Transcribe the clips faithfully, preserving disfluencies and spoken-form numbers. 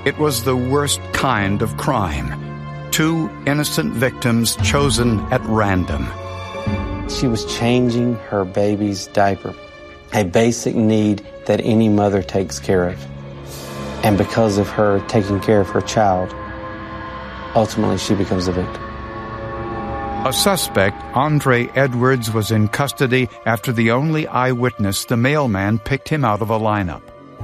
It was the worst kind of crime. Two innocent victims chosen at random. She was changing her baby's diaper, a basic need that any mother takes care of. And because of her taking care of her child, ultimately she becomes a victim. A suspect, Andre Edwards, was in custody after the only eyewitness, the mailman, picked him out of a lineup.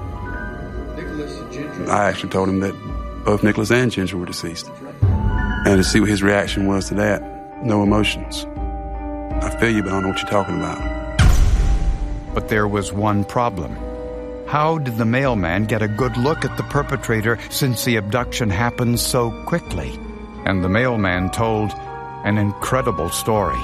I actually told him that both Nicholas and Ginger were deceased. And to see what his reaction was to that, no emotions. I feel you, but I don't know what you're talking about. But there was one problem. How did the mailman get a good look at the perpetrator since the abduction happened so quickly? And the mailman told an incredible story.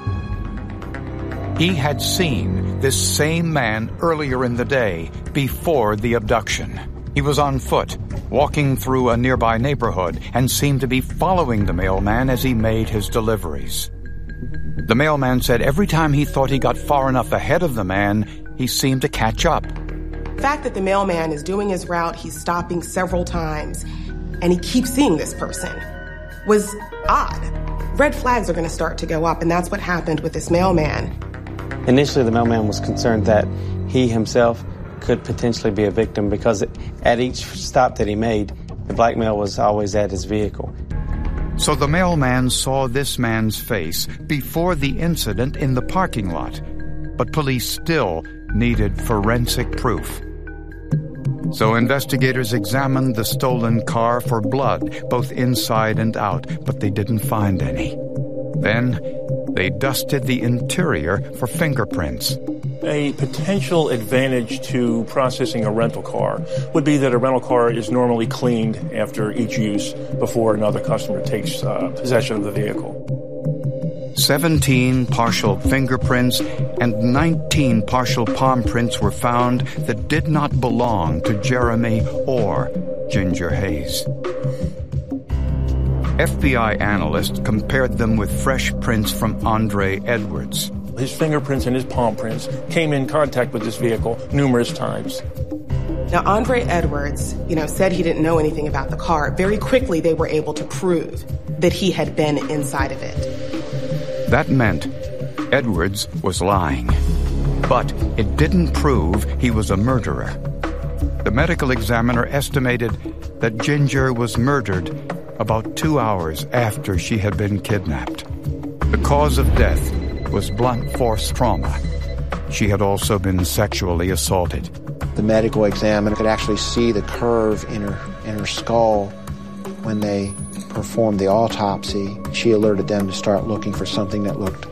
He had seen this same man earlier in the day, before the abduction. He was on foot, walking through a nearby neighborhood, and seemed to be following the mailman as he made his deliveries. The mailman said every time he thought he got far enough ahead of the man, he seemed to catch up. The fact that the mailman is doing his route, he's stopping several times, and he keeps seeing this person, was odd. Red flags are going to start to go up, and that's what happened with this mailman. Initially, the mailman was concerned that he himself could potentially be a victim because at each stop that he made, the blackmail was always at his vehicle. So the mailman saw this man's face before the incident in the parking lot, but police still needed forensic proof. So investigators examined the stolen car for blood, both inside and out, but they didn't find any. Then they dusted the interior for fingerprints. A potential advantage to processing a rental car would be that a rental car is normally cleaned after each use before another customer takes uh, possession of the vehicle. Seventeen partial fingerprints and nineteen partial palm prints were found that did not belong to Jeremy or Ginger Hayes. F B I analysts compared them with fresh prints from Andre Edwards. His fingerprints and his palm prints came in contact with this vehicle numerous times. Now, Andre Edwards, you know, said he didn't know anything about the car. Very quickly, they were able to prove that he had been inside of it. That meant Edwards was lying. But it didn't prove he was a murderer. The medical examiner estimated that Ginger was murdered about two hours after she had been kidnapped. The cause of death was blunt force trauma. She had also been sexually assaulted. The medical examiner could actually see the curve in her, in her skull when they performed the autopsy. She alerted them to start looking for something that looked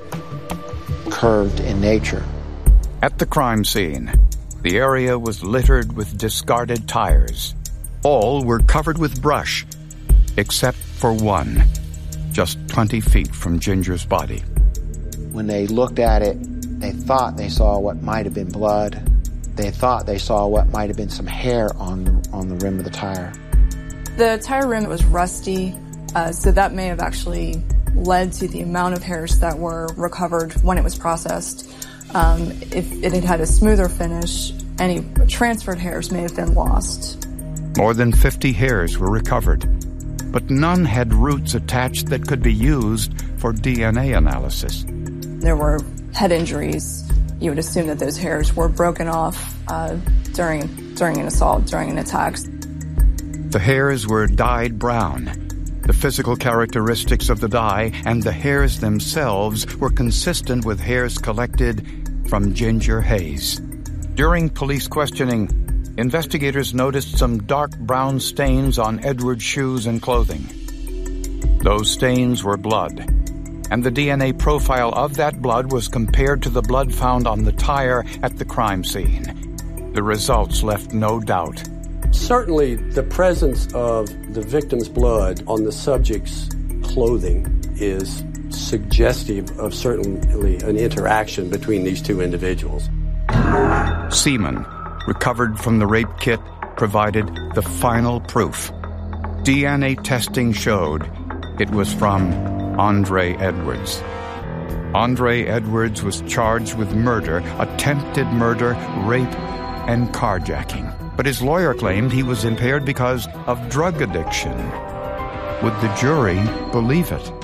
curved in nature. At the crime scene, the area was littered with discarded tires. All were covered with brush, except for one, just twenty feet from Ginger's body. When they looked at it, they thought they saw what might have been blood. They thought they saw what might have been some hair on the, on the rim of the tire. The tire rim was rusty, uh, so that may have actually led to the amount of hairs that were recovered when it was processed. Um, if it had had a smoother finish, any transferred hairs may have been lost. More than fifty hairs were recovered, but none had roots attached that could be used for D N A analysis. There were head injuries. You would assume that those hairs were broken off uh, during during an assault, during an attack. The hairs were dyed brown. The physical characteristics of the dye and the hairs themselves were consistent with hairs collected from Ginger Hayes. During police questioning, investigators noticed some dark brown stains on Edward's shoes and clothing. Those stains were blood, and the D N A profile of that blood was compared to the blood found on the tire at the crime scene. The results left no doubt. Certainly, the presence of the victim's blood on the subject's clothing is suggestive of certainly an interaction between these two individuals. Semen recovered from the rape kit provided the final proof. D N A testing showed it was from Andre Edwards. Andre Edwards was charged with murder, attempted murder, rape, and carjacking. but his lawyer claimed he was impaired because of drug addiction. Would the jury believe it?